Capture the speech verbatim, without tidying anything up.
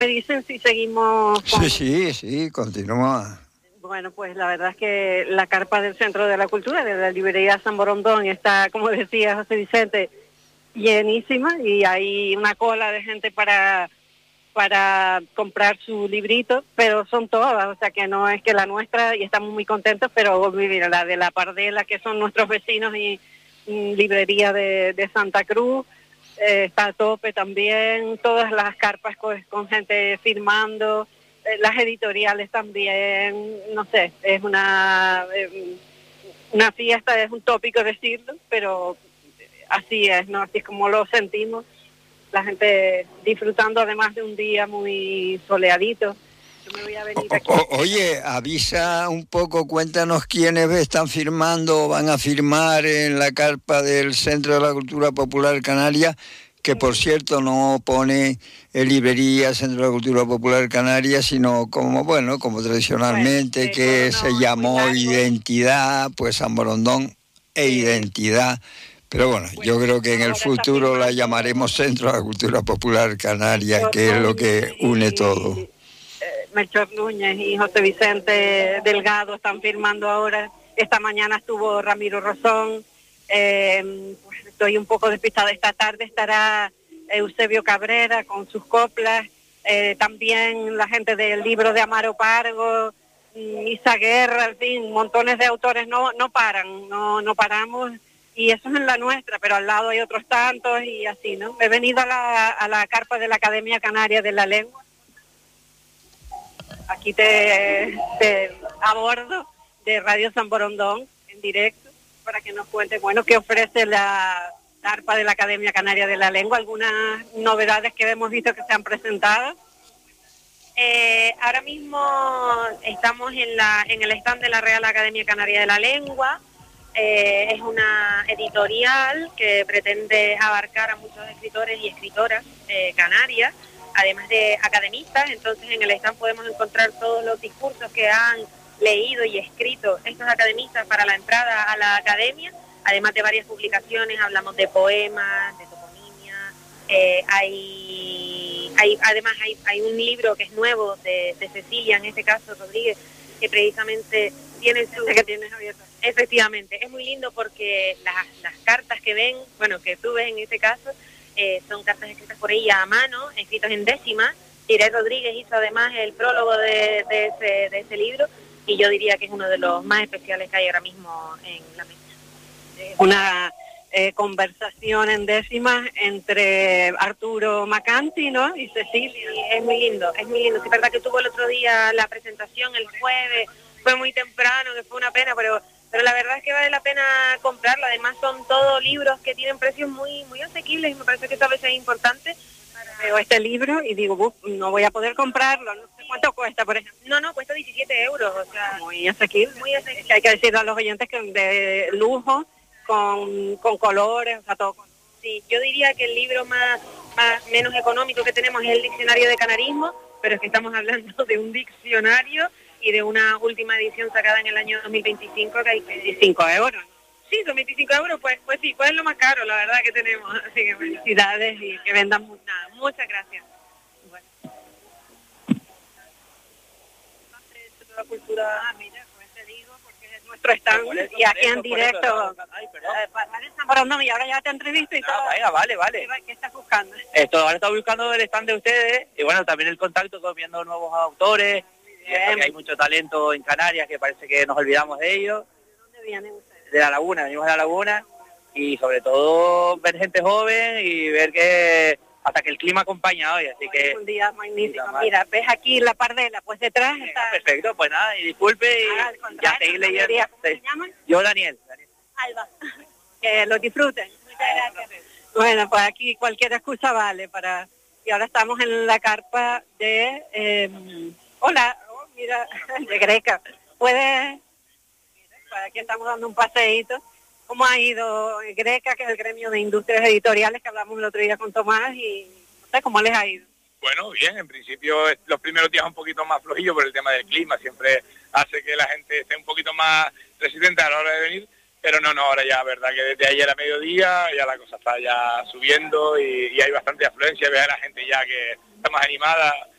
Me dicen si seguimos con... Sí, sí, sí, continúa. Bueno, pues la verdad es que la carpa del Centro de la Cultura, de la librería San Borondón, está, como decía José Vicente, llenísima y hay una cola de gente para, para comprar su librito, pero son todas, o sea que no es que la nuestra, y estamos muy contentos, pero mira, la de la Pardela, que son nuestros vecinos, y, y librería de, de Santa Cruz, Eh, está a tope también, todas las carpas con, con gente firmando, eh, las editoriales también, no sé, es una eh, una fiesta, es un tópico decirlo, pero así es, ¿no? Así es como lo sentimos, la gente disfrutando además de un día muy soleadito. Yo me voy a venir aquí. O, o, oye, avisa un poco, cuéntanos quiénes están firmando o van a firmar en la carpa del Centro de la Cultura Popular Canaria, que por cierto no pone en librería Centro de la Cultura Popular Canaria, sino como, bueno, como tradicionalmente, bueno, que no, se llamó Identidad, pues San Borondón e sí. Identidad. Pero bueno, bueno, yo creo que en el futuro la llamaremos Centro de la Cultura Popular Canaria, que es lo que une todo. Melchor Núñez y José Vicente Delgado están firmando ahora. Esta mañana estuvo Ramiro Rosón. Eh, pues estoy un poco despistada. Esta tarde estará Eusebio Cabrera con sus coplas. Eh, también la gente del libro de Amaro Pargo, Isa Guerra, en fin, montones de autores. No, no paran, no, no paramos. Y eso es en la nuestra, pero al lado hay otros tantos y así, ¿no? He venido a la, a la carpa de la Academia Canaria de la Lengua. Aquí te, te abordo de Radio San Borondón en directo para que nos cuente, bueno, qué ofrece la carpa de la Academia Canaria de la Lengua, algunas novedades que hemos visto que se han presentado. Eh, ahora mismo estamos en, la, en el stand de la Real Academia Canaria de la Lengua. Eh, es una editorial que pretende abarcar a muchos escritores y escritoras eh, canarias, además de academistas. Entonces en el stand podemos encontrar todos los discursos que han leído y escrito estos academistas para la entrada a la academia, además de varias publicaciones. Hablamos de poemas, de toponimia, eh, hay, hay además hay, hay un libro que es nuevo de, de Cecilia, en este caso Rodríguez, que precisamente tiene su... que tienes abierto. Efectivamente, es muy lindo porque las, las cartas que ven, bueno, que tú ves en este caso, Eh, son cartas escritas por ella a mano, escritas en décima. Irene Rodríguez hizo además el prólogo de, de, ese, de ese libro, y yo diría que es uno de los más especiales que hay ahora mismo en la mesa. Una eh, conversación en décimas entre Arturo Macanti, ¿no? Y Cecilia. Sí, es muy lindo, es muy lindo. Sí, es verdad que tuvo el otro día la presentación el jueves, fue muy temprano, que fue una pena, pero pero la verdad es que vale la pena comprarlo. Además son todos libros que tienen precios muy muy asequibles, y me parece que eso a veces es importante. Veo este libro y digo, Buf, no voy a poder comprarlo, no sé cuánto cuesta, por ejemplo. No, no, cuesta diecisiete euros, o sea, muy asequible. Muy asequible. Es que hay que decirle a los oyentes que de lujo, con, con colores, o sea, todo. Sí, yo diría que el libro más, más menos económico que tenemos es el Diccionario de Canarismo, pero es que estamos hablando de un diccionario y de una última edición sacada en el año dos mil veinticinco que hay que... veinticinco euros. Sí, son veinticinco euros, pues pues sí, pues es lo más caro, la verdad, que tenemos. Así que felicidades y que vendan mucho. Nada, muchas gracias. Bueno. La cultura, ah, mira, pues te digo, porque es nuestro stand eso, y aquí eso, en directo. Ay, perdón. Eh, no, y ahora ya te entrevisto y no, todo. Venga, vale, vale. ¿Qué estás buscando? Esto, ahora estoy buscando el stand de ustedes y bueno, también el contacto con viendo nuevos autores. Y eso, que hay mucho talento en Canarias que parece que nos olvidamos de ellos. ¿De dónde vienen ustedes? De La Laguna, venimos de La Laguna, y sobre todo ver gente joven y ver que hasta que el clima acompaña hoy, así que... Un día magnífico. Mira, ves aquí la Pardela, pues detrás sí, está... Perfecto, pues nada, y disculpe y ah, ya seguir leyendo. ¿Cómo se llaman? Yo, Daniel. Daniel. Alba. Que lo disfruten. Muchas gracias. Bueno, pues aquí cualquier excusa vale para... Y ahora estamos en la carpa de... Eh... Hola, oh, mira, de Greca. ¿Puedes...? Mira, aquí estamos dando un paseíto. ¿Cómo ha ido Greca, que es el gremio de industrias editoriales que hablamos el otro día con Tomás, y no sé cómo les ha ido? Bueno, bien, en principio los primeros días un poquito más flojillos por el tema del clima, siempre hace que la gente esté un poquito más resistente a la hora de venir, pero no, no, ahora ya, verdad que desde ayer a mediodía ya la cosa está ya subiendo y, y hay bastante afluencia, ve a la gente ya que está más animada.